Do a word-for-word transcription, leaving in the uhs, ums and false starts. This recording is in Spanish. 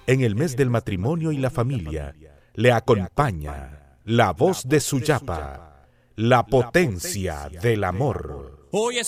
en el mes del matrimonio y la familia, le acompaña la voz de Suyapa, la potencia del amor. Hoy es